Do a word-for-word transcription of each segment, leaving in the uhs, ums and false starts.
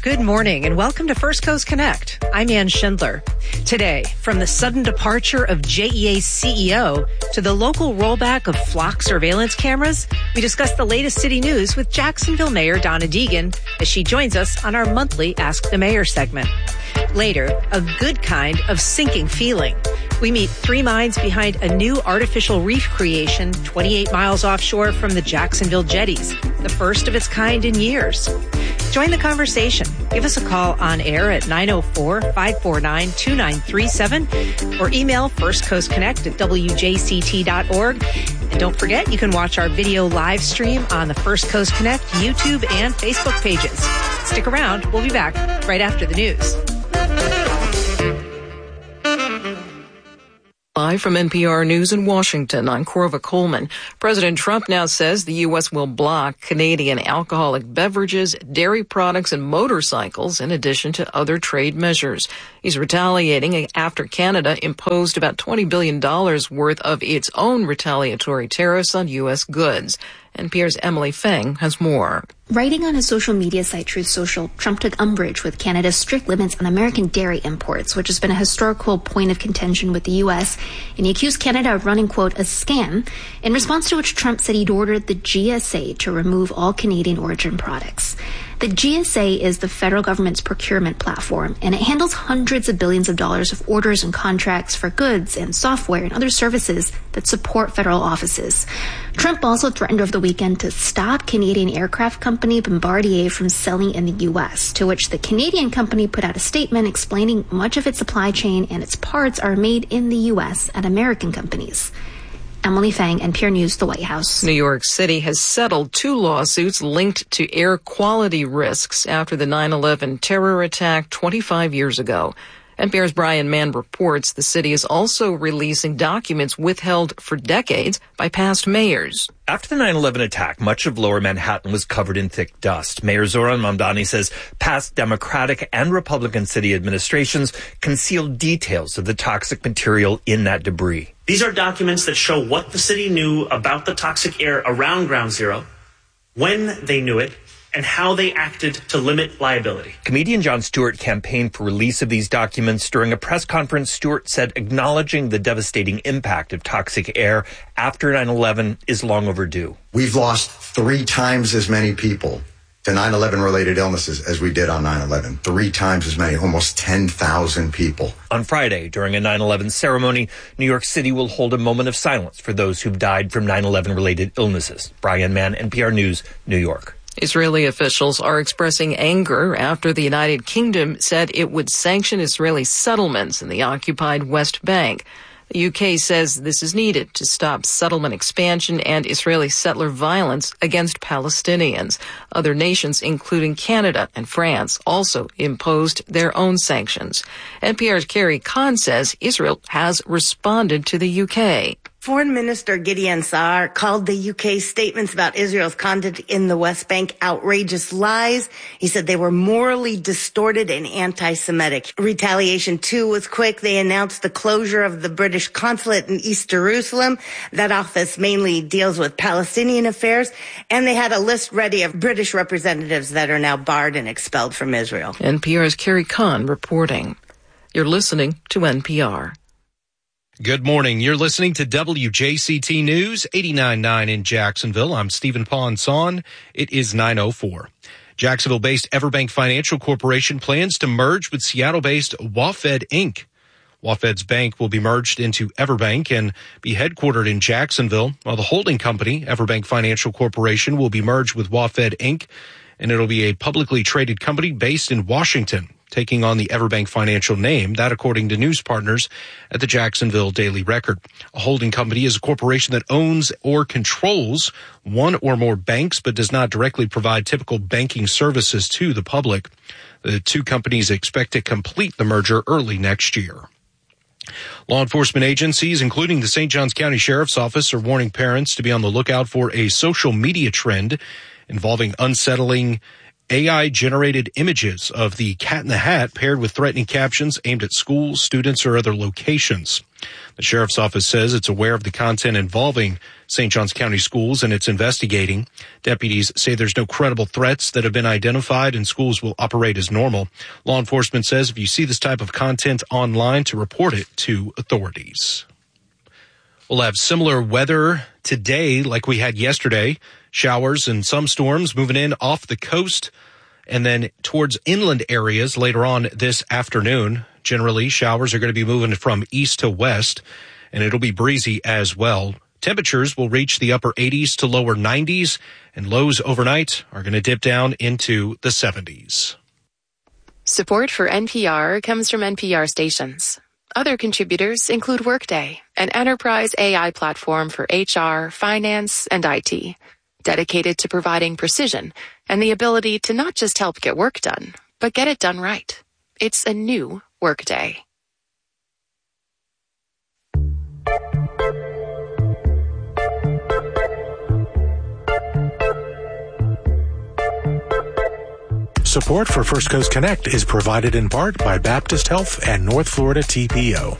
Good morning and welcome to First Coast Connect. I'm Ann Schindler. Today, from the sudden departure of J E A's C E O to the local rollback of flock surveillance cameras, we discuss the latest city news with Jacksonville Mayor Donna Deegan as she joins us on our monthly Ask the Mayor segment. Later, a good kind of sinking feeling. We meet three minds behind a new artificial reef creation twenty-eight miles offshore from the Jacksonville jetties, the first of its kind in years. Join the conversation. Give us a call on air at nine oh four, five four nine, two nine three seven or email first coast connect at w j c t dot org. And don't forget, you can watch our video live stream on the First Coast Connect YouTube and Facebook pages. Stick around. We'll be back right after the news. Live from N P R News in Washington, I'm Corva Coleman. President Trump now says the U S will block Canadian alcoholic beverages, dairy products, and motorcycles, in addition to other trade measures. He's retaliating after Canada imposed about twenty billion dollars worth of its own retaliatory tariffs on U S goods. N P R's Emily Feng has more. Writing on his social media site, Truth Social, Trump took umbrage with Canada's strict limits on American dairy imports, which has been a historical point of contention with the U S, and he accused Canada of running, quote, a scam, in response to which Trump said he'd ordered the G S A to remove all Canadian origin products. The G S A is the federal government's procurement platform, and it handles hundreds of billions of dollars of orders and contracts for goods and software and other services that support federal offices. Trump also threatened over the weekend to stop Canadian aircraft company Bombardier from selling in the U S, to which the Canadian company put out a statement explaining much of its supply chain and its parts are made in the U S at American companies. Emily Feng, N P R News, the White House. New York City has settled two lawsuits linked to air quality risks after the nine eleven terror attack twenty-five years ago. N P R's Brian Mann reports the city is also releasing documents withheld for decades by past mayors. After the nine eleven attack, much of lower Manhattan was covered in thick dust. Mayor Zoran Mamdani says past Democratic and Republican city administrations concealed details of the toxic material in that debris. These are documents that show what the city knew about the toxic air around Ground Zero, when they knew it, and how they acted to limit liability. Comedian Jon Stewart campaigned for release of these documents. During a press conference, Stewart said acknowledging the devastating impact of toxic air after nine eleven is long overdue. We've lost three times as many people to nine eleven related illnesses as we did on nine eleven. Three times as many, almost ten thousand people. On Friday, during a nine eleven ceremony, New York City will hold a moment of silence for those who've died from nine eleven related illnesses. Brian Mann, N P R News, New York. Israeli officials are expressing anger after the United Kingdom said it would sanction Israeli settlements in the occupied West Bank. The U K says this is needed to stop settlement expansion and Israeli settler violence against Palestinians. Other nations, including Canada and France, also imposed their own sanctions. N P R's Carrie Kahn says Israel has responded to the U K. Foreign Minister Gideon Saar called the U K's statements about Israel's conduct in the West Bank outrageous lies. He said they were morally distorted and anti-Semitic. Retaliation, too, was quick. They announced the closure of the British consulate in East Jerusalem. That office mainly deals with Palestinian affairs. And they had a list ready of British representatives that are now barred and expelled from Israel. N P R's Carrie Kahn reporting. You're listening to N P R. Good morning. You're listening to W J C T News, eighty-nine point nine in Jacksonville. I'm Stephen Ponson. It is nine oh four. Jacksonville-based Everbank Financial Corporation plans to merge with Seattle-based WaFd Incorporated. WaFd's bank will be merged into Everbank and be headquartered in Jacksonville, while the holding company, Everbank Financial Corporation, will be merged with WaFd Incorporated, and it'll be a publicly traded company based in Washington, taking on the Everbank Financial name, that according to news partners at the Jacksonville Daily Record. A holding company is a corporation that owns or controls one or more banks but does not directly provide typical banking services to the public. The two companies expect to complete the merger early next year. Law enforcement agencies, including the Saint Johns County Sheriff's Office, are warning parents to be on the lookout for a social media trend involving unsettling A I-generated images of the Cat in the Hat paired with threatening captions aimed at schools, students, or other locations. The sheriff's office says it's aware of the content involving Saint Johns County schools and it's investigating. Deputies say there's no credible threats that have been identified and schools will operate as normal. Law enforcement says if you see this type of content online, to report it to authorities. We'll have similar weather today like we had yesterday. Showers and some storms moving in off the coast and then towards inland areas later on this afternoon. Generally, showers are going to be moving from east to west, and it'll be breezy as well. Temperatures will reach the upper eighties to lower nineties, and lows overnight are going to dip down into the seventies. Support for N P R comes from N P R stations. Other contributors include Workday, an enterprise A I platform for H R, finance, and I T, dedicated to providing precision and the ability to not just help get work done, but get it done right. It's a new Workday. Support for First Coast Connect is provided in part by Baptist Health and North Florida T P O.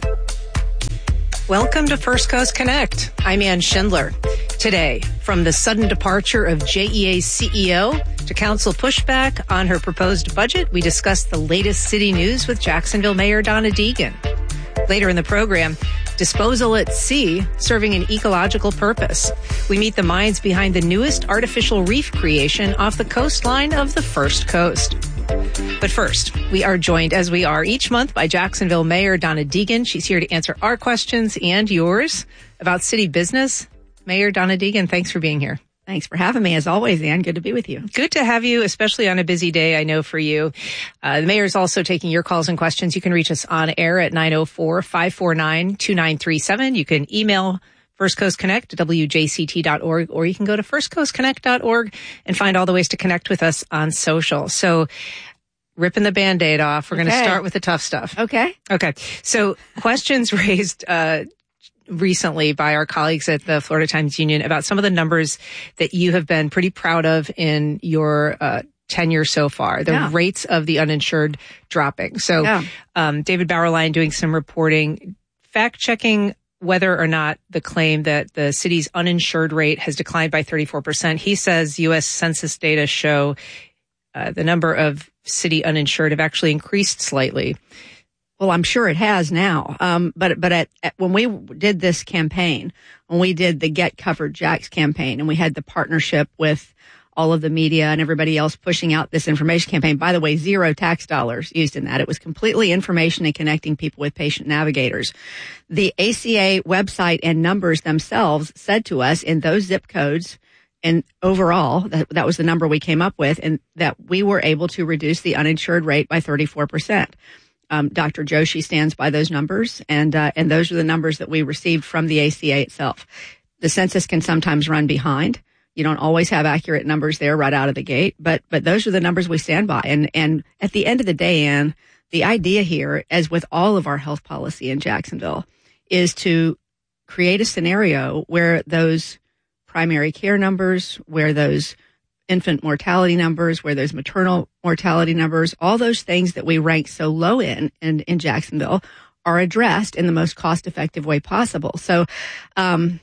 Welcome to First Coast Connect. I'm Ann Schindler. Today, from the sudden departure of J E A's C E O to council pushback on her proposed budget, we discuss the latest city news with Jacksonville Mayor Donna Deegan. Later in the program, disposal at sea serving an ecological purpose. We meet the minds behind the newest artificial reef creation off the coastline of the First Coast. But first, we are joined, as we are each month, by Jacksonville Mayor Donna Deegan. She's here to answer our questions and yours about city business. Mayor Donna Deegan, thanks for being here. Thanks for having me. As always, Ann, good to be with you. Good to have you, especially on a busy day, I know, for you. Uh, the mayor's also taking your calls and questions. You can reach us on air at nine oh four, five four nine, two nine three seven. You can email First Coast Connect at W J C T dot org, or you can go to first coast connect dot org and find all the ways to connect with us on social. So, ripping the Band-Aid off, we're okay. going to start with the tough stuff. Okay. Okay. So, questions raised uh recently by our colleagues at the Florida Times Union about some of the numbers that you have been pretty proud of in your uh tenure so far, the yeah. rates of the uninsured dropping. So yeah. um David Bauerlein doing some reporting, fact-checking whether or not the claim that the city's uninsured rate has declined by thirty-four percent. He says U S Census data show uh, the number of city uninsured have actually increased slightly. Well, I'm sure it has now. Um, but, but at, at, when we did this campaign, when we did the Get Covered Jacks campaign, and we had the partnership with all of the media and everybody else pushing out this information campaign, by the way, zero tax dollars used in that. It was completely information and connecting people with patient navigators. The A C A website and numbers themselves said to us in those zip codes, and overall, that, that was the number we came up with, and that we were able to reduce the uninsured rate by thirty-four percent. Um, Doctor Joshi stands by those numbers, and uh, and those are the numbers that we received from the A C A itself. The census can sometimes run behind. You don't always have accurate numbers there right out of the gate, but but those are the numbers we stand by. And and at the end of the day, Ann, the idea here, as with all of our health policy in Jacksonville, is to create a scenario where those primary care numbers, where those infant mortality numbers, where those maternal mortality numbers, all those things that we rank so low in, in, in Jacksonville are addressed in the most cost-effective way possible. So, um,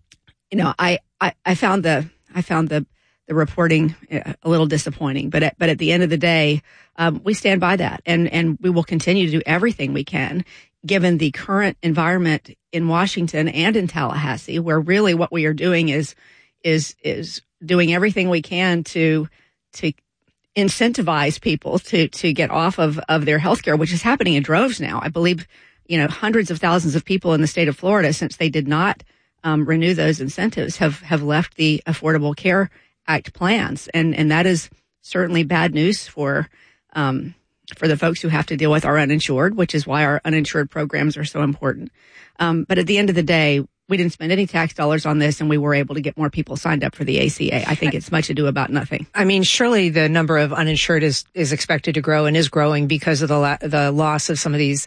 you know, I, I, I found the, I found the, the reporting a little disappointing, but at, but at the end of the day, um, we stand by that, and, and we will continue to do everything we can given the current environment in Washington and in Tallahassee, where really what we are doing is, is, is doing everything we can to, to incentivize people to, to get off of, of their health care, which is happening in droves now. I believe, you know, hundreds of thousands of people in the state of Florida, since they did not um, renew those incentives, have, have left the Affordable Care Act plans. And, and that is certainly bad news for, um, for the folks who have to deal with our uninsured, which is why our uninsured programs are so important. Um, but at the end of the day, we didn't spend any tax dollars on this, and we were able to get more people signed up for the A C A. I think it's much ado about nothing. I mean, surely the number of uninsured is, is expected to grow and is growing because of the la- the loss of some of these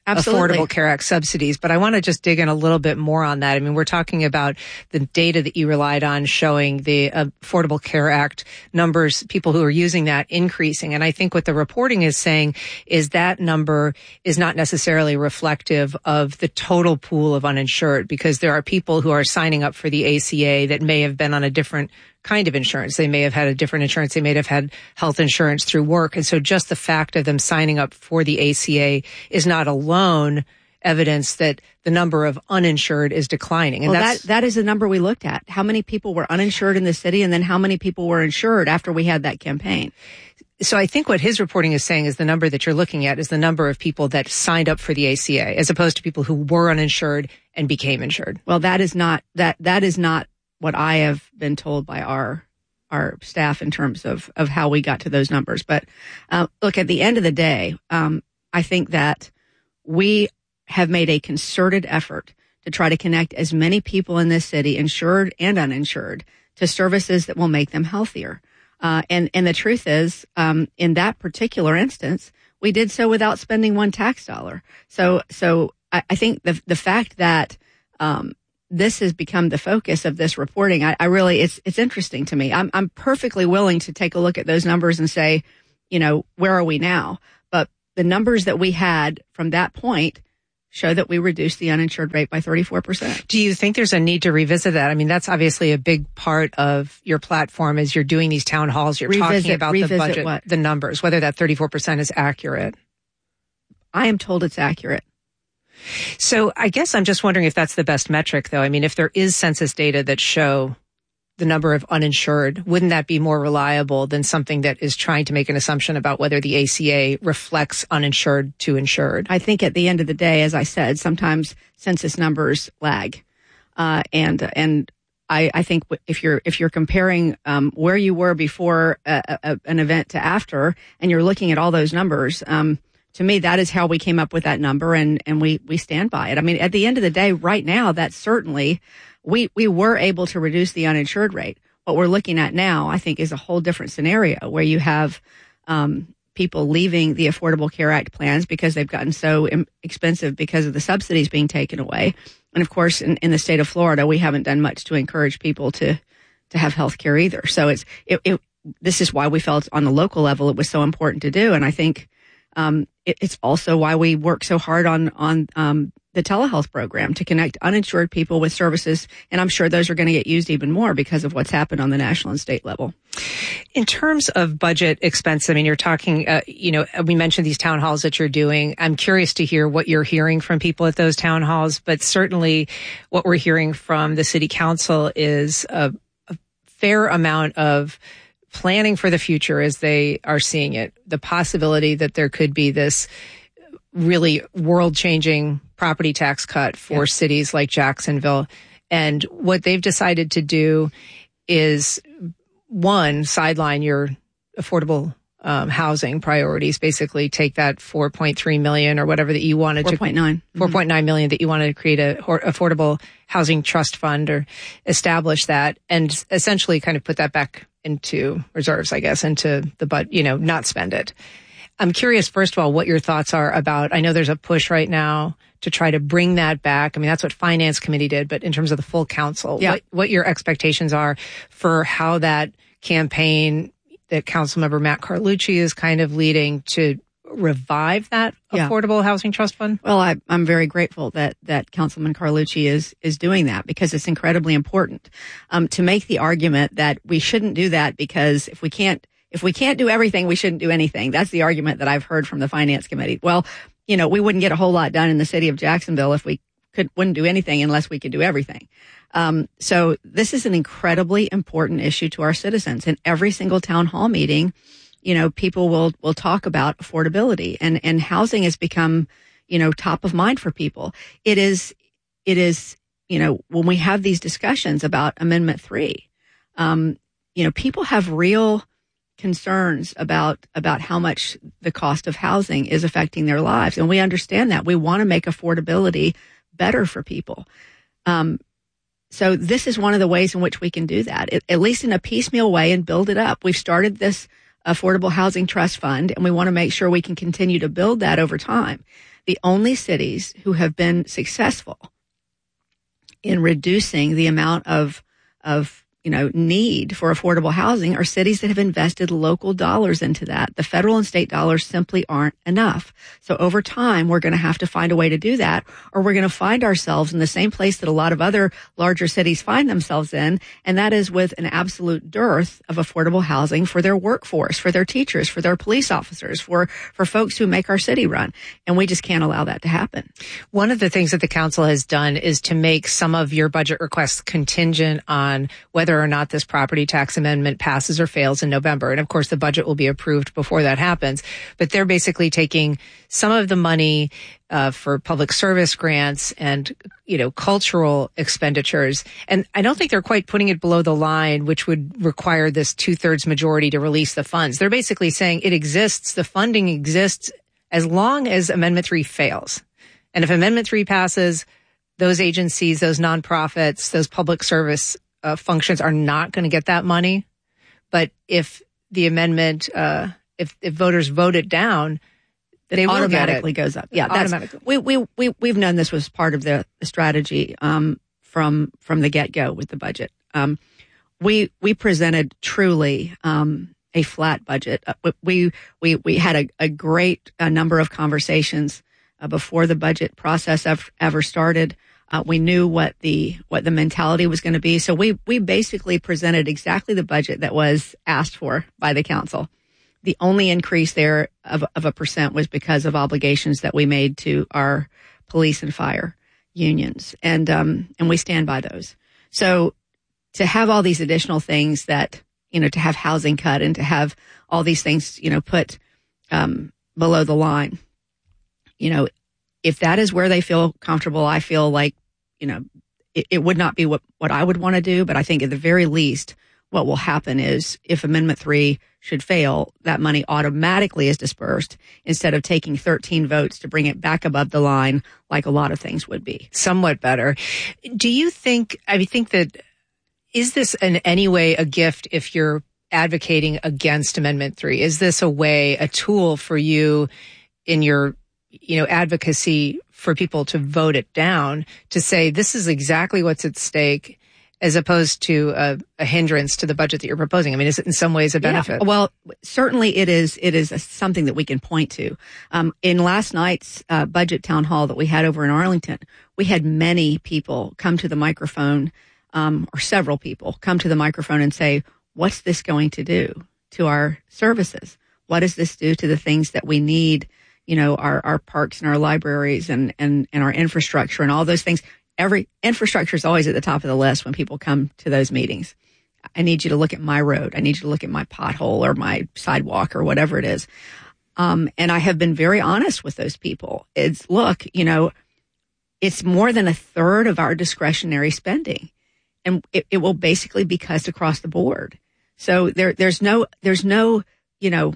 Absolutely. Affordable Care Act subsidies. But I want to just dig in a little bit more on that. I mean, we're talking about the data that you relied on showing the Affordable Care Act numbers, people who are using that increasing. And I think what the reporting is saying is that number is not necessarily reflective of the total pool of uninsured, because there are people who are signing up for the A C A that may have been on a different kind of insurance. They may have had a different insurance. They may have had health insurance through work. And so just the fact of them signing up for the A C A is not alone evidence that the number of uninsured is declining. And well, that's, that, that is the number we looked at. How many people were uninsured in the city, and then how many people were insured after we had that campaign? So I think what his reporting is saying is the number that you're looking at is the number of people that signed up for the A C A, as opposed to people who were uninsured and became insured. Well, that is not, that, that is not what I have been told by our our staff in terms of, of how we got to those numbers. But uh, look, at the end of the day, um, I think that we have made a concerted effort to try to connect as many people in this city, insured and uninsured, to services that will make them healthier. Uh, and, and the truth is, um, in that particular instance, we did so without spending one tax dollar. So, so I, I think the, the fact that, um, this has become the focus of this reporting. I, I really, it's, it's interesting to me. I'm, I'm perfectly willing to take a look at those numbers and say, you know, where are we now? But the numbers that we had from that point show that we reduced the uninsured rate by thirty-four percent. Do you think there's a need to revisit that? I mean, that's obviously a big part of your platform as you're doing these town halls. You're revisit, talking about the budget, what? the numbers, whether that thirty-four percent is accurate. I am told it's accurate. So I guess I'm just wondering if that's the best metric, though. I mean, if there is census data that show the number of uninsured, wouldn't that be more reliable than something that is trying to make an assumption about whether the A C A reflects uninsured to insured? I think at the end of the day, as I said, sometimes census numbers lag. Uh, and, and I, I think if you're, if you're comparing, um, where you were before a, a, an event to after, and you're looking at all those numbers, um, to me, that is how we came up with that number, and, and we, we stand by it. I mean, at the end of the day, right now, that's certainly, we, we were able to reduce the uninsured rate. What we're looking at now, I think, is a whole different scenario where you have, um, people leaving the Affordable Care Act plans because they've gotten so im- expensive because of the subsidies being taken away. And of course, in, in the state of Florida, we haven't done much to encourage people to, to have health care either. So it's, it, it, this is why we felt on the local level it was so important to do. And I think, um, it, it's also why we work so hard on, on, um, the telehealth program to connect uninsured people with services. And I'm sure those are going to get used even more because of what's happened on the national and state level. In terms of budget expense, I mean, you're talking, uh, you know, we mentioned these town halls that you're doing. I'm curious to hear what you're hearing from people at those town halls, but certainly what we're hearing from the city council is a, a fair amount of planning for the future as they are seeing it. The possibility that there could be this really world-changing property tax cut for yeah. cities like Jacksonville. And what they've decided to do is, one, sideline your affordable um, housing priorities, basically take that four point three million or whatever that you wanted four. to four point nine four point nine million that you wanted to create a affordable housing trust fund or establish that, and essentially kind of put that back into reserves, I guess, into the but you know not spend it. I'm curious, first of all, what your thoughts are about, I know there's a push right now to try to bring that back. I mean, that's what Finance Committee did, but in terms of the full council, yeah. what, what your expectations are for how that campaign that Councilmember Matt Carlucci is kind of leading to revive that yeah. affordable housing trust fund? Well, I, I'm very grateful that, that Councilman Carlucci is, is doing that because it's incredibly important, um, to make the argument that we shouldn't do that because if we can't, if we can't do everything, we shouldn't do anything. That's the argument that I've heard from the Finance Committee. Well, you know, we wouldn't get a whole lot done in the city of Jacksonville if we could, wouldn't do anything unless we could do everything. Um, so this is an incredibly important issue to our citizens. In every single town hall meeting, you know, people will, will talk about affordability and, and housing has become, you know, top of mind for people. It is, it is, you know, when we have these discussions about Amendment three, um, you know, people have real concerns about, about how much the cost of housing is affecting their lives. And we understand that. We want to make affordability better for people. Um, so this is one of the ways in which we can do that, it, at least in a piecemeal way and build it up. We've started this Affordable Housing Trust Fund, and we want to make sure we can continue to build that over time. The only cities who have been successful in reducing the amount of, of, you know, need for affordable housing are cities that have invested local dollars into that. The federal and state dollars simply aren't enough. So over time, we're going to have to find a way to do that, or we're going to find ourselves in the same place that a lot of other larger cities find themselves in, and that is with an absolute dearth of affordable housing for their workforce, for their teachers, for their police officers, for, for folks who make our city run. And we just can't allow that to happen. One of the things that the council has done is to make some of your budget requests contingent on whether or not this property tax amendment passes or fails in November. And of course, the budget will be approved before that happens. But they're basically taking some of the money uh, for public service grants and, you know, cultural expenditures. And I don't think they're quite putting it below the line, which would require this two-thirds majority to release the funds. They're basically saying it exists, the funding exists as long as Amendment three fails. And if Amendment three passes, those agencies, those nonprofits, those public service Uh, functions are not going to get that money. But if the amendment, uh, if, if voters vote it down, they will automatically get it. goes up. Yeah, that's, automatically. We, we, we, we've known this was part of the, the strategy, um, from, from the get-go with the budget. Um, we, we presented truly, um, a flat budget. Uh, we, we, we had a, a great uh, number of conversations, uh, before the budget process ever, ever started. Uh, we knew what the what the mentality was going to be, so we we basically presented exactly the budget that was asked for by the council. The only increase there of of a percent was because of obligations that we made to our police and fire unions, and um and we stand by those. So to have all these additional things that, you know, to have housing cut and to have all these things, you know, put um below the line, you know. If that is where they feel comfortable, I feel like, you know, it, it would not be what, what I would want to do. But I think at the very least, what will happen is if Amendment three should fail, that money automatically is dispersed instead of taking thirteen votes to bring it back above the line like a lot of things would be. Somewhat better. Do you think, I think that, is this in any way a gift if you're advocating against Amendment three? Is this a way, a tool for you in your, you know, advocacy for people to vote it down, to say this is exactly what's at stake, as opposed to a, a hindrance to the budget that you're proposing? I mean, is it in some ways a benefit? Yeah, well, certainly it is. It is a, something that we can point to. Um, in last night's uh, budget town hall that we had over in Arlington, we had many people come to the microphone, um, or several people come to the microphone and say, "What's this going to do to our services? What does this do to the things that we need? You know, our, our parks and our libraries and, and, and our infrastructure and all those things." Every infrastructure is always at the top of the list when people come to those meetings. I need you to look at my road. I need you to look at my pothole or my sidewalk or whatever it is. Um, and I have been very honest with those people. It's, look, you know, it's more than a third of our discretionary spending, and it, it will basically be cut across the board. So there, there's no, there's no, you know,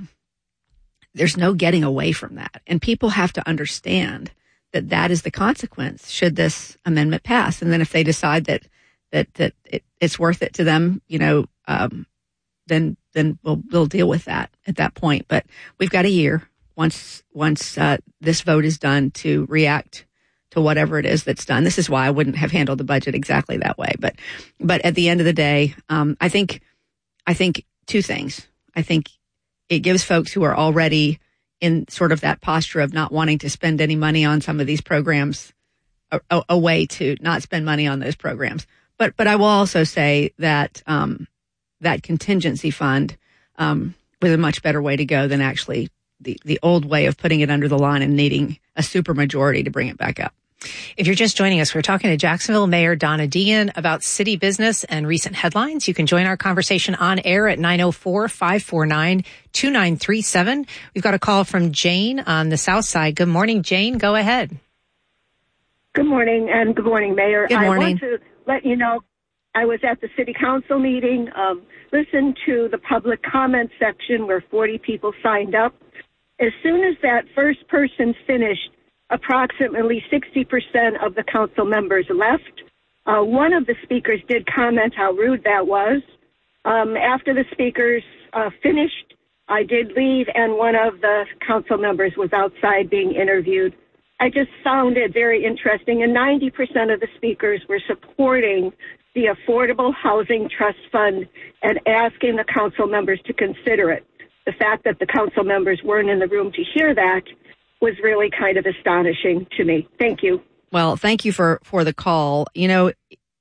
there's no getting away from that. And people have to understand that that is the consequence should this amendment pass. And then if they decide that, that, that it, it's worth it to them, you know, um, then, then we'll, we'll deal with that at that point. But we've got a year once, once, uh, this vote is done to react to whatever it is that's done. This is why I wouldn't have handled the budget exactly that way. But, but at the end of the day, um, I think, I think two things. I think it gives folks who are already in sort of that posture of not wanting to spend any money on some of these programs a, a, a way to not spend money on those programs. But, but I will also say that, um, that contingency fund, um, was a much better way to go than actually the, the old way of putting it under the line and needing a supermajority to bring it back up. If you're just joining us, we're talking to Jacksonville Mayor Donna Deehan about city business and recent headlines. You can join our conversation on air at nine oh four, five four nine, two nine three seven. We've got a call from Jane on the south side. Good morning, Jane. Go ahead. Good morning, and good morning, Mayor. Good morning. I want to let you know I was at the city council meeting, um, listened to the public comment section where forty people signed up. As soon as that first person finished, approximately sixty percent of the council members left. Uh, one of the speakers did comment how rude that was. Um, after the speakers uh, finished, I did leave, and one of the council members was outside being interviewed. I just found it very interesting, and ninety percent of the speakers were supporting the Affordable Housing Trust Fund and asking the council members to consider it. The fact that the council members weren't in the room to hear that was really kind of astonishing to me. Thank you. Well, thank you for, for the call. You know,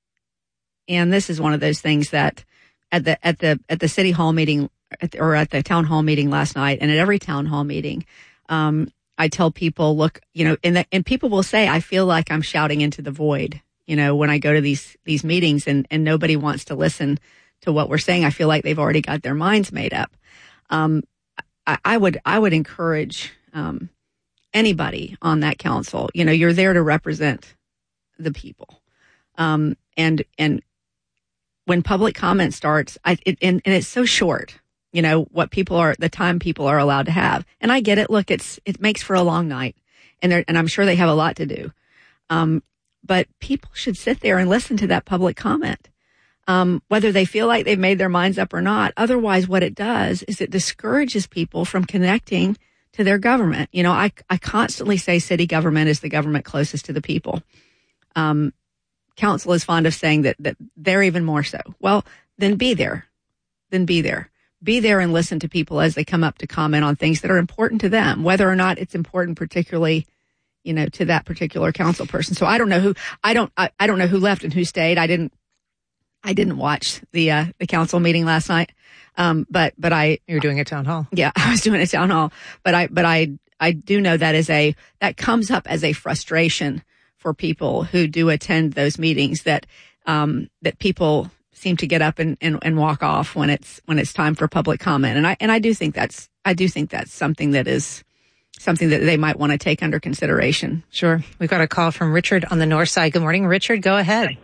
and this is one of those things that at the at the at the city hall meeting at the, or at the town hall meeting last night, and at every town hall meeting, um, I tell people, look, you know, and the, and people will say, I feel like I'm shouting into the void. You know, when I go to these these meetings and and nobody wants to listen to what we're saying, I feel like they've already got their minds made up. Um, I, I would I would encourage um, anybody on that council. You know, you're there to represent the people, um, and and when public comment starts, I it, and, and it's so short. You know what people are the time people are allowed to have, and I get it. Look, it's it makes for a long night, and they're and I'm sure they have a lot to do. Um, but people should sit there and listen to that public comment. Um, whether they feel like they've made their minds up or not. Otherwise, what it does is it discourages people from connecting to their government. You know, I, I constantly say city government is the government closest to the people. Um, council is fond of saying that, that they're even more so. Well, then be there. Then be there. Be there and listen to people as they come up to comment on things that are important to them, whether or not it's important particularly, you know, to that particular council person. So I don't know who, I don't, I, I don't know who left and who stayed. I didn't, I didn't watch the, uh, the council meeting last night. Um, but, but I, you were doing a town hall. Yeah, I was doing a town hall, but I, but I, I do know that is a, that comes up as a frustration for people who do attend those meetings, that, um, that people seem to get up and, and, and walk off when it's, when it's time for public comment. And I, and I do think that's, I do think that's something that is something that they might want to take under consideration. Sure. We've got a call from Richard on the north side. Good morning, Richard. Go ahead.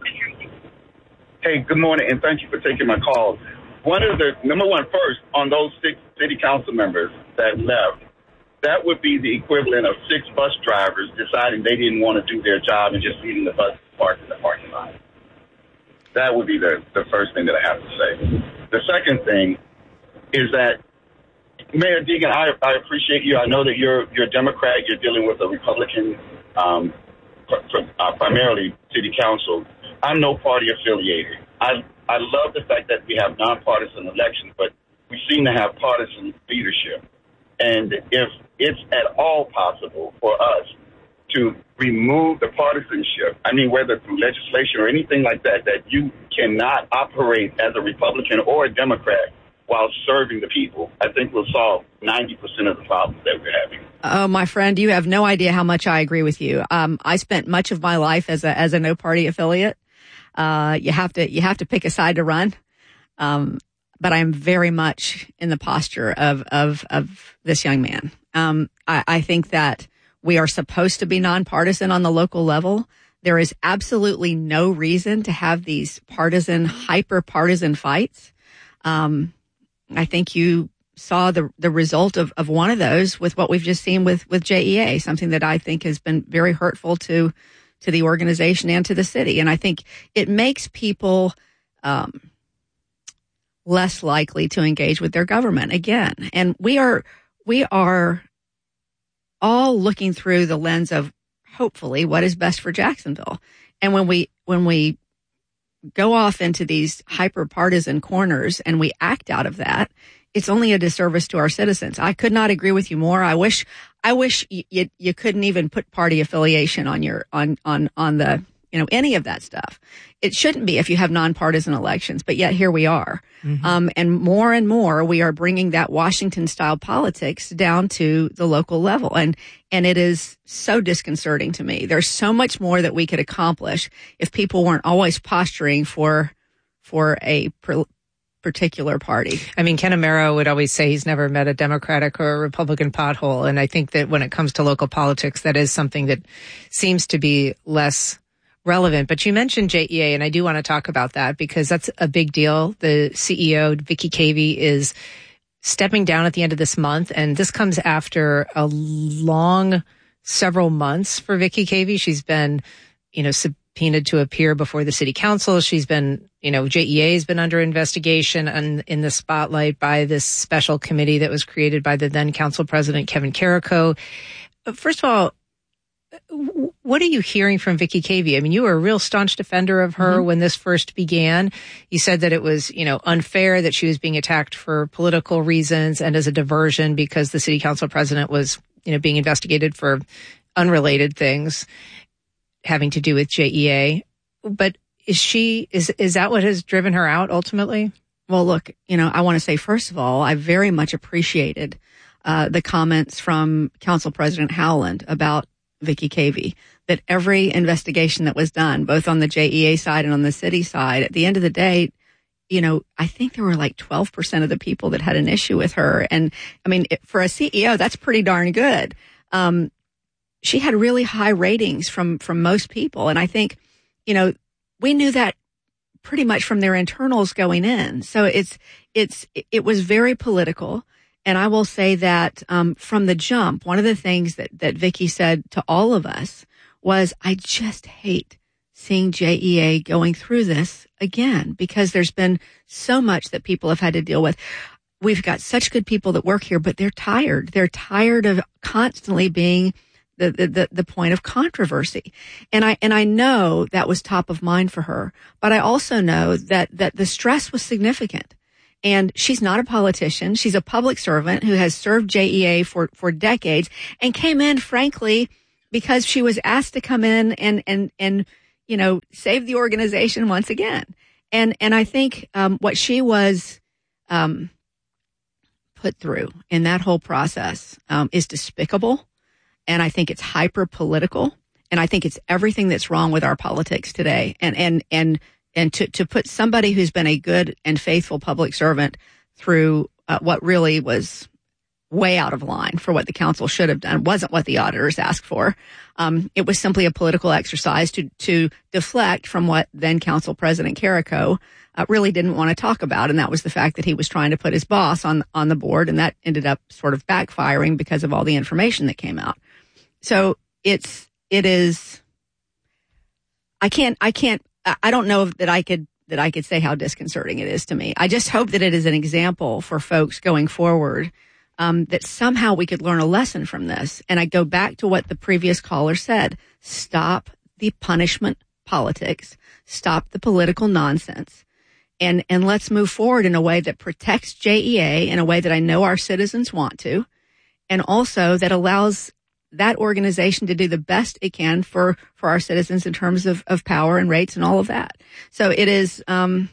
Hey, good morning, and thank you for taking my call. One of the, number one, first, on those six city council members that left, that would be the equivalent of six bus drivers deciding they didn't want to do their job and just leaving the bus parked in the parking lot. That would be the, the first thing that I have to say. The second thing is that, Mayor Deegan, I, I appreciate you. I know that you're you're a Democrat. You're dealing with a Republican, um, pr- pr- uh, primarily city council. I'm no party affiliated. I I love the fact that we have nonpartisan elections, but we seem to have partisan leadership. And if it's at all possible for us to remove the partisanship, I mean, whether through legislation or anything like that, that you cannot operate as a Republican or a Democrat while serving the people, I think we'll solve ninety percent of the problems that we're having. Oh, my friend, you have no idea how much I agree with you. Um, I spent much of my life as a, as a no party affiliate. Uh, you have to, you have to pick a side to run. Um, but I'm very much in the posture of, of, of this young man. Um, I, I think that we are supposed to be nonpartisan on the local level. There is absolutely no reason to have these partisan, hyper partisan fights. Um, I think you saw the the result of, of one of those with what we've just seen with, with J E A, something that I think has been very hurtful to to the organization and to the city. And I think it makes people um, less likely to engage with their government again. And we are we are all looking through the lens of hopefully what is best for Jacksonville. And when we when we go off into these hyper partisan corners and we act out of that, it's only a disservice to our citizens. I could not agree with you more. I wish, I wish you, you, you couldn't even put party affiliation on your, on, on, on the, you know, any of that stuff. It shouldn't be if you have nonpartisan elections, but yet here we are. Mm-hmm. Um, and more and more we are bringing that Washington style politics down to the local level. And, and it is so disconcerting to me. There's so much more that we could accomplish if people weren't always posturing for, for a per, particular party. I mean, Ken Amaro would always say he's never met a Democratic or a Republican pothole. And I think that when it comes to local politics, that is something that seems to be less relevant. But you mentioned J E A, and I do want to talk about that because that's a big deal. The C E O, Vicky Cavey, is stepping down at the end of this month, and this comes after a long several months for Vicky Cavey. She's been, you know, sub- subpoenaed to appear before the city council. She's been, you know, J E A has been under investigation and in the spotlight by this special committee that was created by the then council president, Kevin Carrico. First of all, what are you hearing from Vicky Cavey? I mean, you were a real staunch defender of her mm-hmm. when this first began. You said that it was, you know, unfair that she was being attacked for political reasons and as a diversion because the city council president was, you know, being investigated for unrelated things having to do with J E A. But is she, is, is that what has driven her out ultimately? Well, look, you know, I want to say, first of all, I very much appreciated uh, the comments from Council President Howland about Vicky Cavey, that every investigation that was done, both on the J E A side and on the city side, at the end of the day, you know, I think there were like twelve percent of the people that had an issue with her. And I mean, for a C E O, that's pretty darn good. Um, she had really high ratings from, from most people. And I think, you know, we knew that pretty much from their internals going in. So it's, it's, it was very political. And I will say that, um, from the jump, one of the things that, that Vicky said to all of us was, I just hate seeing J E A going through this again, because there's been so much that people have had to deal with. We've got such good people that work here, but they're tired. They're tired of constantly being the, the, the, the point of controversy. And I, and I know that was top of mind for her, but I also know that, that the stress was significant. And she's not a politician. She's a public servant who has served J E A for, for decades and came in, frankly, because she was asked to come in and, and, and, you know, save the organization once again. And, and I think, um, what she was, um, put through in that whole process, um, is despicable. And I think it's hyper political. And I think it's everything that's wrong with our politics today. And, and, and, and to, to put somebody who's been a good and faithful public servant through uh, what really was way out of line for what the council should have done, wasn't what the auditors asked for. Um, it was simply a political exercise to, to deflect from what then council president Carrico uh, really didn't want to talk about. And that was the fact that he was trying to put his boss on, on the board. And that ended up sort of backfiring because of all the information that came out. So it's, it is, I can't, I can't, I don't know that I could, that I could say how disconcerting it is to me. I just hope that it is an example for folks going forward, um, that somehow we could learn a lesson from this. And I go back to what the previous caller said. Stop the punishment politics. Stop the political nonsense. And, and let's move forward in a way that protects J E A in a way that I know our citizens want to. And also that allows that organization to do the best it can for, for our citizens in terms of, of power and rates and all of that. So it is, um,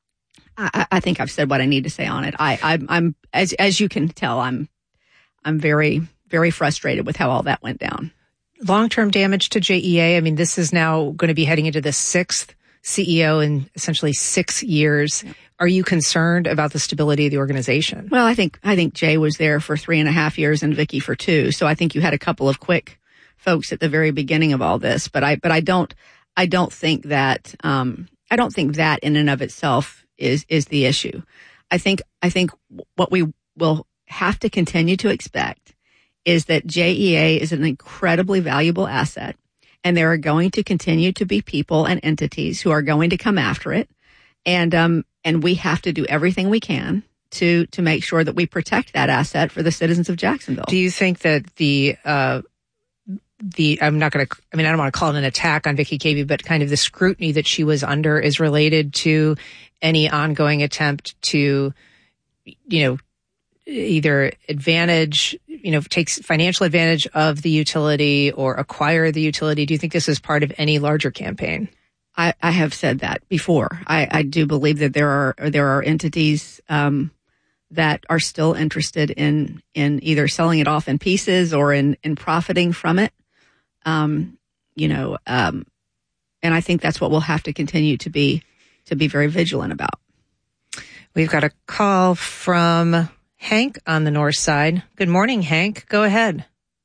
I, I think I've said what I need to say on it. I, I'm, I'm, as, as you can tell, I'm, I'm very, very frustrated with how all that went down. Long-term damage to J E A. I mean, this is now going to be heading into the sixth C E O in essentially six years. Yeah. Are you concerned about the stability of the organization? Well, I think, I think Jay was there for three and a half years and Vicky for two. So I think you had a couple of quick folks at the very beginning of all this, but I, but I don't, I don't think that, um, I don't think that in and of itself is, is the issue. I think, I think what we will have to continue to expect is that J E A is an incredibly valuable asset, and there are going to continue to be people and entities who are going to come after it. And, um, and we have to do everything we can to, to make sure that we protect that asset for the citizens of Jacksonville. Do you think that the, uh, the, I'm not going to, I mean, I don't want to call it an attack on Vicky Cavey, but kind of the scrutiny that she was under is related to any ongoing attempt to, you know, either advantage, you know, takes financial advantage of the utility or acquire the utility? Do you think this is part of any larger campaign? I, I have said that before. I, I do believe that there are there are entities um, that are still interested in in either selling it off in pieces or in, in profiting from it. Um, you know, um, and I think that's what we'll have to continue to be to be very vigilant about. We've got a call from Hank on the north side. Good morning, Hank. Go ahead.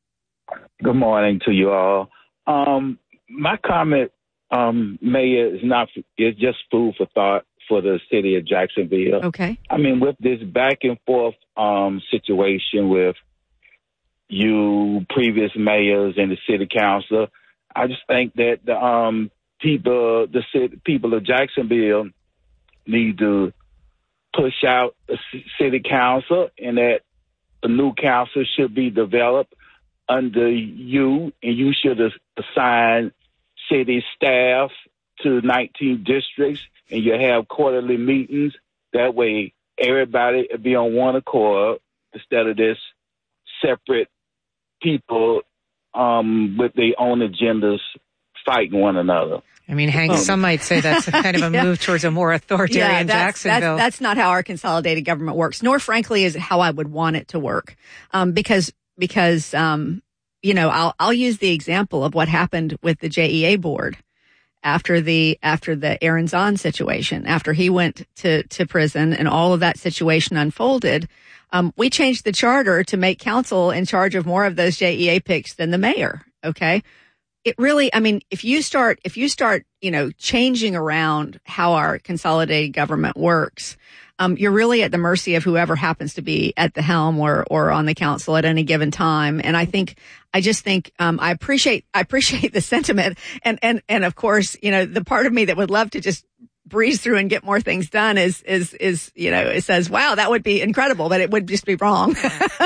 Good morning to you all. Um, my comment, um, Mayor, is not is just food for thought for the city of Jacksonville. Okay. I mean, with this back and forth um, situation with you, previous mayors, and the city council, I just think that the um, people, the city, people of Jacksonville need to push out a city council, and that a new council should be developed under you, and you should assign city staff to nineteen districts, and you have quarterly meetings. That way, everybody will be on one accord instead of this separate people um, with their own agendas fighting one another. I mean, Hank, Oh. some might say that's a kind of a Yeah. move towards a more authoritarian yeah, that's, Jacksonville. That's, that's not how our consolidated government works, nor frankly is it how I would want it to work. Um, because, because, um, you know, I'll, I'll use the example of what happened with the J E A board after the, after the Aaron Zahn situation, after he went to, to prison and all of that situation unfolded. Um, we changed the charter to make council in charge of more of those J E A picks than the mayor. Okay. It really, I mean, if you start, if you start, you know, changing around how our consolidated government works, um, you're really at the mercy of whoever happens to be at the helm or, or on the council at any given time. And I think, I just think, um, I appreciate, I appreciate the sentiment. And, and, and of course, you know, the part of me that would love to just breeze through and get more things done is, is, is, you know, it says, wow, that would be incredible, but it would just be wrong.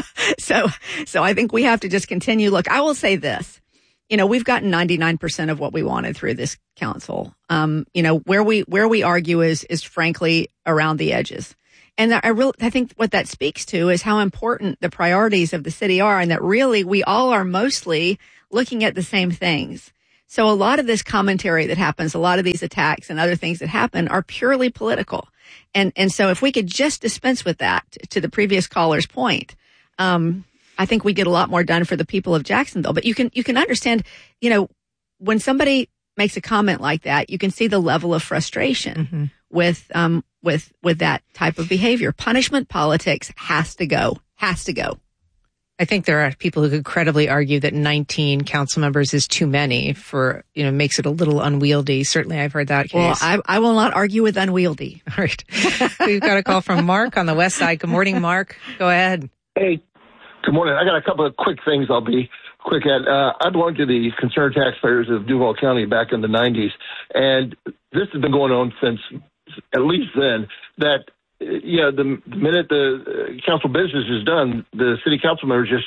so, so I think we have to just continue. Look, I will say this. You know, we've gotten ninety-nine percent of what we wanted through this council. Um, you know, where we, where we argue is, is frankly around the edges. And I really, I think what that speaks to is how important the priorities of the city are, and that really we all are mostly looking at the same things. So a lot of this commentary that happens, a lot of these attacks and other things that happen are purely political. And, and so if we could just dispense with that, to the previous caller's point, um, I think we get a lot more done for the people of Jacksonville. But you can, you can understand, you know, when somebody makes a comment like that, you can see the level of frustration mm-hmm. with, um, with, with that type of behavior. Punishment politics has to go, has to go. I think there are people who could credibly argue that nineteen council members is too many for, you know, makes it a little unwieldy. Certainly I've heard that case. Well, I, I will not argue with unwieldy. All right. We've got a call from Mark on the west side. Good morning, Mark. Go ahead. Hey. Good morning. I got a couple of quick things I'll be quick at. Uh, I belonged to the concerned taxpayers of Duval County back in the nineties, and this has been going on since at least then, that, you know, the, the minute the council business is done, the city council members just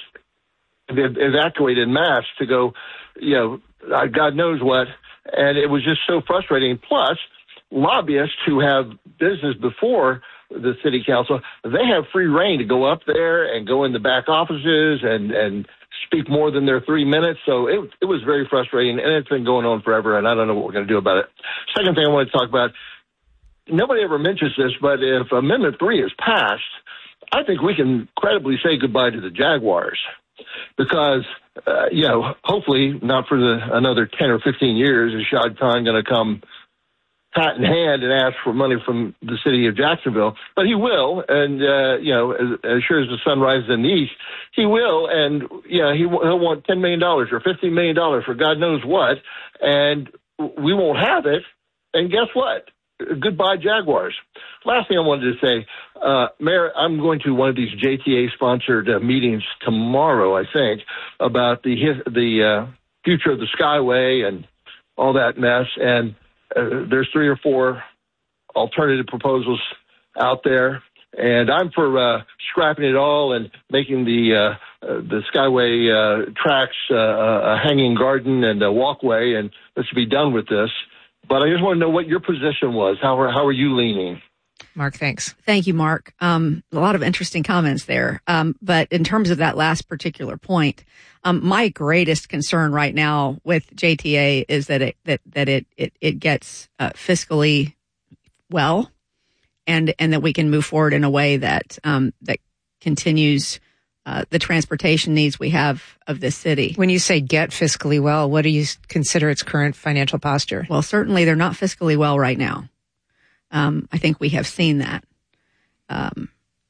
evacuate en masse to go, you know, God knows what, and it was just so frustrating. Plus, lobbyists who have business before the city council, they have free reign to go up there and go in the back offices and, and speak more than their three minutes. So it, it was very frustrating, and it's been going on forever, and I don't know what we're going to do about it. Second thing I want to talk about, nobody ever mentions this, but if Amendment three is passed, I think we can credibly say goodbye to the Jaguars because, uh, you know, hopefully not for the, another ten or fifteen years is Shad Khan going to come hat in hand and ask for money from the city of Jacksonville, but he will, and uh, you know, as, as sure as the sun rises in the east, he will, and yeah, he he'll want ten million dollars or fifteen million dollars for God knows what, and we won't have it. And guess what? Goodbye, Jaguars. Last thing I wanted to say, uh, Mayor, I'm going to one of these J T A-sponsored uh, meetings tomorrow, I think, about the the uh, future of the Skyway and all that mess, and Uh, there's three or four alternative proposals out there, and I'm for uh, scrapping it all and making the uh, uh, the Skyway uh, tracks uh, a hanging garden and a walkway, and let's be done with this. But I just want to know what your position was. How are how are you leaning? Mark, thanks. Thank you, Mark. Um, a lot of interesting comments there. Um, but in terms of that last particular point, um, my greatest concern right now with J T A is that it, that, that it, it, it gets, uh, fiscally well and, and that we can move forward in a way that, um, that continues, uh, the transportation needs we have of this city. When you say get fiscally well, what do you consider its current financial posture? Well, certainly they're not fiscally well right now. Um, I think we have seen that. Um,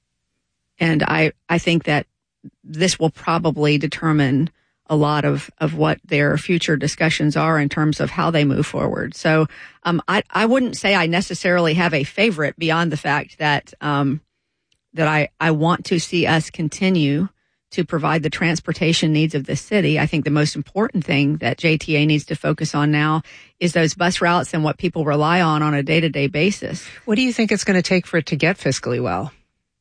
and I, I think that this will probably determine a lot of, of what their future discussions are in terms of how they move forward. So, um, I, I wouldn't say I necessarily have a favorite beyond the fact that, um, that I, I want to see us continue to provide the transportation needs of the city. I think the most important thing that J T A needs to focus on now is those bus routes and what people rely on on a day-to-day basis. What do you think it's going to take for it to get fiscally well?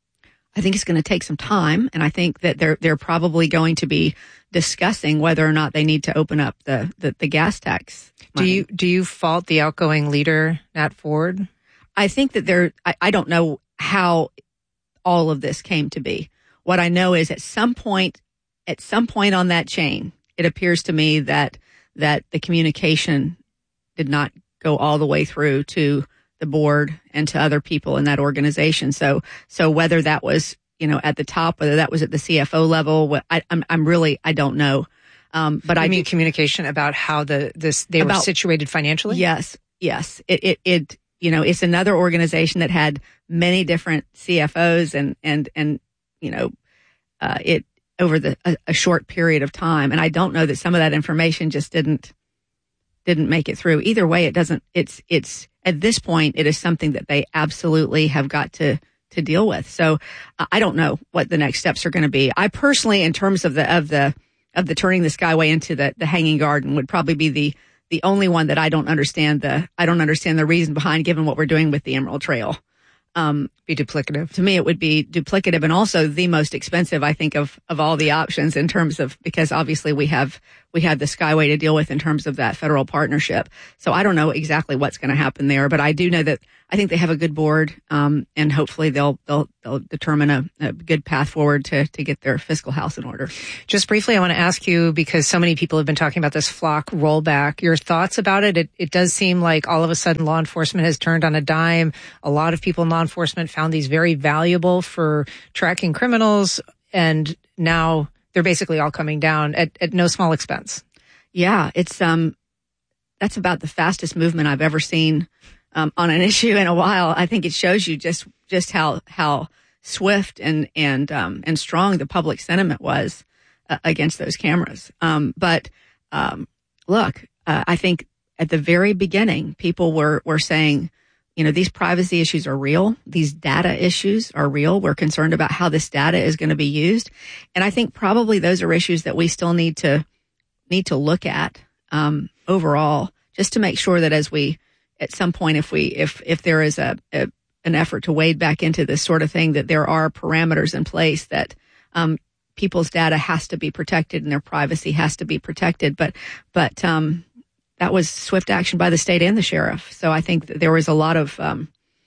I think it's going to take some time, and I think that they're they're probably going to be discussing whether or not they need to open up the the, the gas tax money. Do you do you fault the outgoing leader, Nat Ford? I think that there. I, I don't know how all of this came to be. What I know is at some point, at some point on that chain, it appears to me that that the communication did not go all the way through to the board and to other people in that organization. So, so whether that was, you know, at the top, whether that was at the C F O level, I, I'm, I'm really, I don't know. Um, but you I mean do, communication about how the this they about, were situated financially. Yes, yes. It, it, it, you know, it's another organization that had many different C F Os and and and you know, uh, it over the a, a short period of time. And I don't know that some of that information just didn't. didn't make it through. Either way, it doesn't, it's, it's, at this point, it is something that they absolutely have got to, to deal with. So uh, I don't know what the next steps are going to be. I personally, in terms of the, of the, of the turning the Skyway into the, the hanging garden would probably be the, the only one that I don't understand the, I don't understand the reason behind given what we're doing with the Emerald Trail. Um, be duplicative. To me, it would be duplicative and also the most expensive, I think, of, of all the options in terms of, because obviously we have, we have the Skyway to deal with in terms of that federal partnership. So I don't know exactly what's going to happen there, but I do know that I think they have a good board, um, and hopefully they'll, they'll, they'll determine a, a good path forward to, to get their fiscal house in order. Just briefly, I want to ask you, because so many people have been talking about this flock rollback, your thoughts about it. It, it does seem like all of a sudden law enforcement has turned on a dime. A lot of people in law enforcement found these very valuable for tracking criminals, and now they're basically all coming down at, at no small expense. Yeah, it's, um, that's about the fastest movement I've ever seen, um, on an issue in a while. I think it shows you just, just how, how swift and, and, um, and strong the public sentiment was uh, against those cameras. Um, but, um, look, uh, I think at the very beginning, people were, were saying, you know, these privacy issues are real. These data issues are real. We're concerned about how this data is going to be used. And I think probably those are issues that we still need to, need to look at, um, overall, just to make sure that as we, at some point, if we, if, if there is a, a an effort to wade back into this sort of thing, that there are parameters in place that, um, people's data has to be protected and their privacy has to be protected. But, but, um, that was swift action by the state and the sheriff. So I think that there was a lot of, um,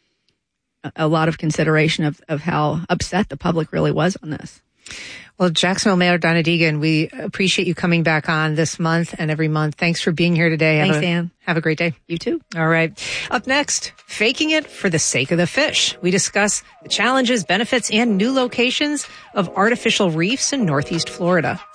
a lot of consideration of, of how upset the public really was on this. Well, Jacksonville Mayor Donna Deegan, we appreciate you coming back on this month and every month. Thanks for being here today. Thanks, have a, Ann. Have a great day. You too. All right. Up next, faking it for the sake of the fish. We discuss the challenges, benefits, and new locations of artificial reefs in Northeast Florida.